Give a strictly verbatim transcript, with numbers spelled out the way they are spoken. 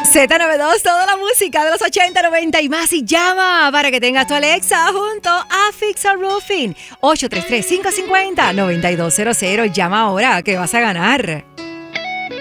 Z noventa y dos, toda la música de los ochenta, noventa y más. Y llama para que tengas tu Alexa junto a Fixer Roofing. ocho tres tres, cinco cinco cero, nueve dos cero cero. Llama ahora que vas a ganar.